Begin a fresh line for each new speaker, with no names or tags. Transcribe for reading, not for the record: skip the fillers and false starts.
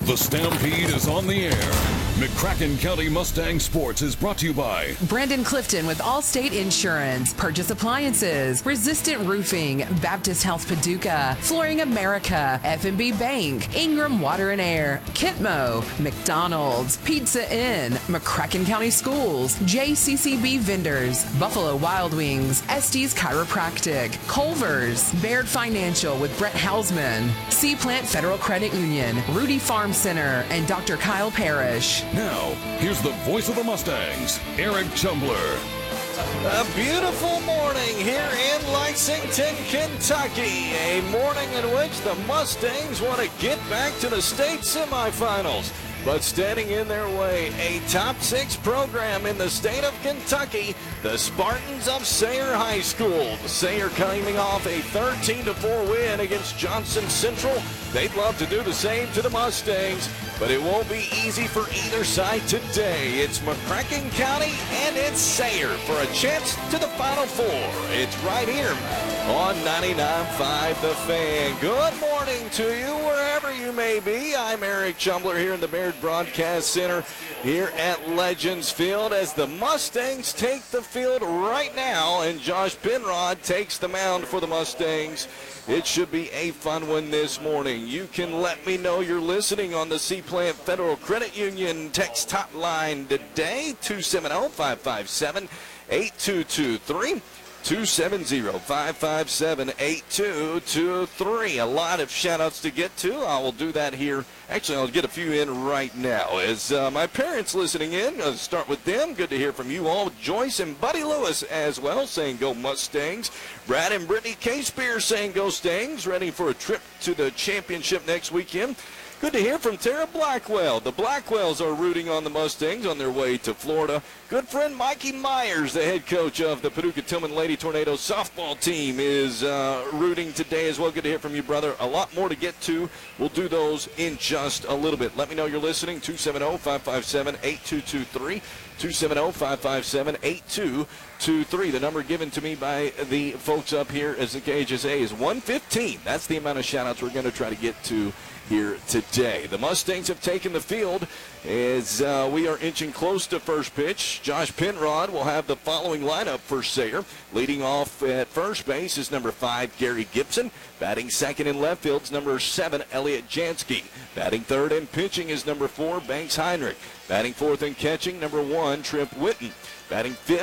The Stampede is on the air. McCracken County Mustang Sports is brought to you by
Brandon Clifton with Allstate Insurance, Purchase Appliances, Resistant Roofing, Baptist Health Paducah, Flooring America, F&B Bank, Ingram Water and Air, Kitmo, McDonald's, Pizza Inn, McCracken County Schools, JCCB Vendors, Buffalo Wild Wings, Estes Chiropractic, Culver's, Baird Financial with Brett Hausman, Seaplant Federal Credit Union, Rudy Farm Center, and Dr. Kyle Parrish.
Now, here's the voice of the Mustangs, Eric Chumbler.
A beautiful morning here in Lexington, Kentucky. A morning in which the Mustangs want to get back to the state semifinals. But standing in their way, a top 6 program in the state of Kentucky, the Spartans of Sayre High School. Sayre coming off a 13-4 win against Johnson Central. They'd love to do the same to the Mustangs, but it won't be easy for either side today. It's McCracken County and it's Sayre for a chance to the Final Four. It's right here on 99.5 The Fan. Good morning to you wherever you may be. I'm Eric Chumbler here in the Baird Broadcast Center here at Legends Field as the Mustangs take the field right now and Josh Penrod takes the mound for the Mustangs. It should be a fun one this morning. You can let me know you're listening on the Seaplant Federal Credit Union text hotline today, 270-557-8223. 270-557-8223. A lot of shout-outs to get to. I will do that here. Actually, I'll get a few in right now. As my parents listening in, I'll start with them. Good to hear from you all. Joyce and Buddy Lewis as well saying go Mustangs. Brad and Brittany K-Spear saying go Stangs. Ready for a trip to the championship next weekend. Good to hear from Tara Blackwell. The Blackwells are rooting on the Mustangs on their way to Florida. Good friend Mikey Myers, the head coach of the Paducah-Tillman Lady Tornadoes softball team, is rooting today as well. Good to hear from you, brother. A lot more to get to. We'll do those in just a little bit. Let me know you're listening, 270-557-8223. 270-557-8223. The number given to me by the folks up here as the KHSA is 115. That's the amount of shout-outs we're going to try to get to here today. The Mustangs have taken the field as we are inching close to first pitch. Josh Penrod will have the following lineup for Sayre. Leading off at first base is number 5, Gary Gibson. Batting second in left field is number 7, Elliot Jansky. Batting third and pitching is number 4, Banks Heinrich. Batting fourth and catching, number 1, Trip Witten. Batting fifth